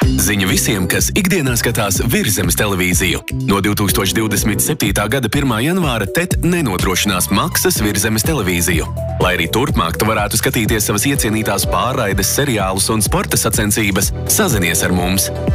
Ziņa visiem, kas ikdienā skatās Virszemes televīziju. No 2027. gada 1. janvāra TET nenodrošinās maksas Virszemes televīziju. Lai arī turpmāk tu varētu skatīties savas iecienītās pārraides, seriālus un sporta sacensības, sazinies ar mums!